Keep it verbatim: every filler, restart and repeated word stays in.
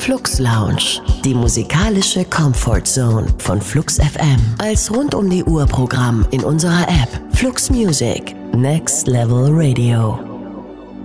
Flux Lounge, die musikalische Comfort Zone von Flux F M. Als rund um die Uhr Programm in unserer App Flux Music. Next Level Radio.